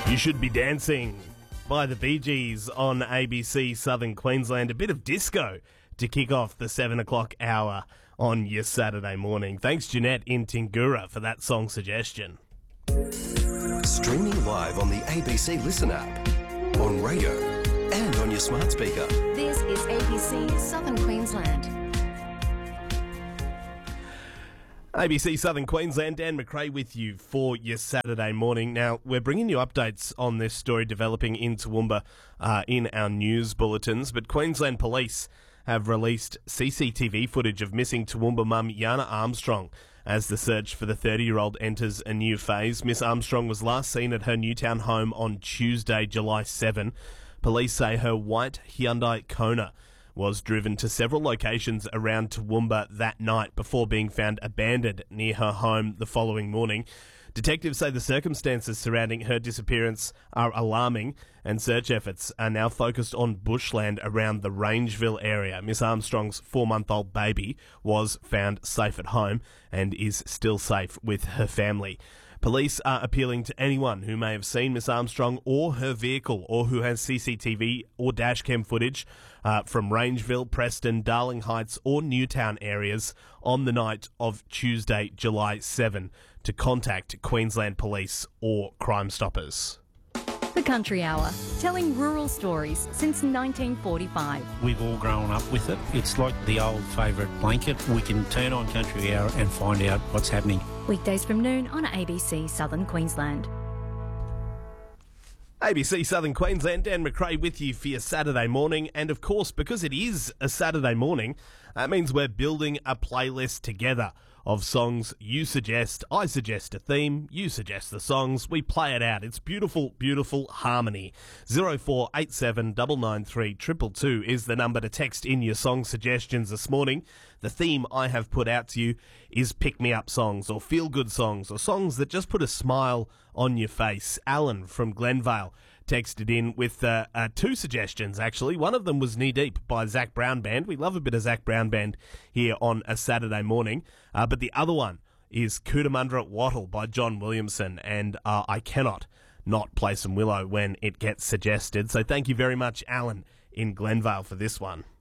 You Should Be Dancing by the Bee Gees on ABC Southern Queensland. A bit of disco to kick off the 7 o'clock hour on your Saturday morning. Thanks, Jeanette in Tingura, for that song suggestion. Streaming live on the ABC Listen app, on radio and on your smart speaker. This is ABC Southern Queensland. ABC Southern Queensland, Dan McRae with you for your Saturday morning. Now, we're bringing you updates on this story developing in Toowoomba in our news bulletins, but Queensland Police have released CCTV footage of missing Toowoomba mum Yana Armstrong as the search for the 30-year-old enters a new phase. Miss Armstrong was last seen at her Newtown home on Tuesday, July 7. Police say her white Hyundai Kona was driven to several locations around Toowoomba that night before being found abandoned near her home the following morning. Detectives say the circumstances surrounding her disappearance are alarming and search efforts are now focused on bushland around the Rangeville area. Miss Armstrong's 4-month-old baby was found safe at home and is still safe with her family. Police are appealing to anyone who may have seen Miss Armstrong or her vehicle or who has CCTV or dashcam footage from Rangeville, Preston, Darling Heights or Newtown areas on the night of Tuesday, July 7 to contact Queensland Police or Crime Stoppers. The Country Hour, telling rural stories since 1945. We've all grown up with it. It's like the old favourite blanket. We can turn on Country Hour and find out what's happening. Weekdays from noon on ABC Southern Queensland. ABC Southern Queensland, Dan McRae with you for your Saturday morning. And of course, because it is a Saturday morning, that means we're building a playlist together of songs you suggest. I suggest a theme, you suggest the songs, we play it out. It's beautiful, beautiful harmony. 0487 993 222 is the number to text in your song suggestions this morning. The theme I have put out to you is pick-me-up songs or feel-good songs or songs that just put a smile on your face. Alan from Glenvale texted in with two suggestions, actually. One of them was Knee Deep by Zac Brown Band. We love a bit of Zac Brown Band here on a Saturday morning. But the other one is Cootamundra Wattle by John Williamson. And I cannot not play some Willow when it gets suggested. So thank you very much, Alan in Glenvale, for this one.